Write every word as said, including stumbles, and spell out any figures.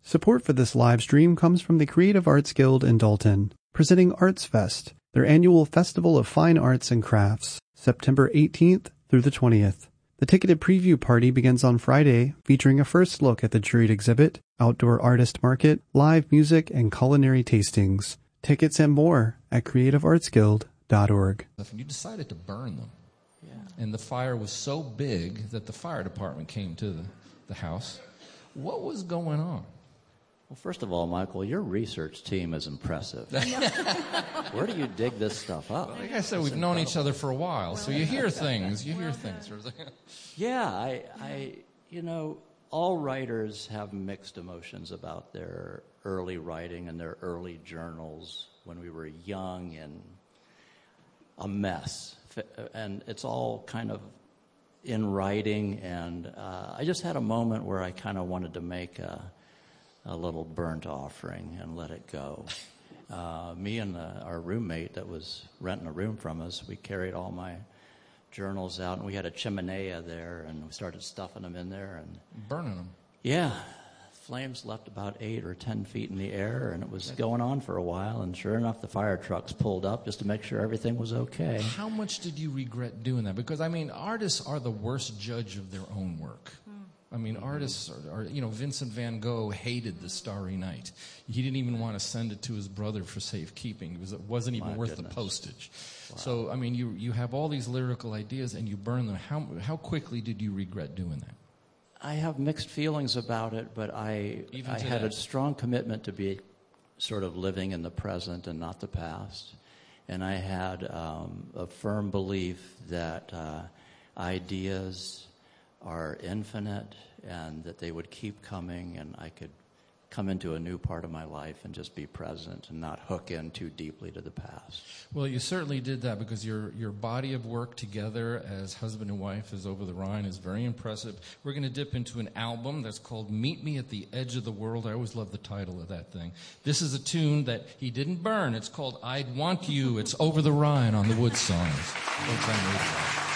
Support for this live stream comes from the Creative Arts Guild in Dalton, presenting Arts Fest, their annual festival of fine arts and crafts, September eighteenth through the twentieth. The ticketed preview party begins on Friday, featuring a first look at the juried exhibit, outdoor artist market, live music, and culinary tastings. Tickets and more at creative arts guild dot org. You decided to burn them. Yeah. And the fire was so big that the fire department came to the, the house. What was going on? Well, first of all, Michael, your research team is impressive. Where do you dig this stuff up? Like I said, we've known each other for a while, so you hear things. You hear things. Yeah, I, I, you know, all writers have mixed emotions about their early writing and their early journals when we were young and a mess. And it's all kind of in writing, and uh, I just had a moment where I kind of wanted to make a, a little burnt offering and let it go. Uh, me and the, our roommate that was renting a room from us, we carried all my journals out, and we had a chimenea there, and we started stuffing them in there. And burning them. Yeah. Flames left about eight or ten feet in the air, and it was going on for a while, and sure enough, the fire trucks pulled up just to make sure everything was okay. How much did you regret doing that? Because, I mean, artists are the worst judge of their own work. I mean, mm-hmm. artists are, are, you know, Vincent van Gogh hated The Starry Night. He didn't even want to send it to his brother for safekeeping. It, was, it wasn't even My worth goodness. the postage. Wow. So, I mean, you you have all these lyrical ideas, and you burn them. How how quickly did you regret doing that? I have mixed feelings about it, but I Even I today. had a strong commitment to be sort of living in the present and not the past. And I had um, a firm belief that uh, ideas are infinite and that they would keep coming, and I could come into a new part of my life and just be present and not hook in too deeply to the past. Well, you certainly did that, because your your body of work together as husband and wife is Over the Rhine is very impressive. We're going to dip into an album that's called Meet Me at the Edge of the World. I always love the title of that thing. This is a tune that he didn't burn. It's called I'd Want You. It's Over the Rhine on the Wood Songs.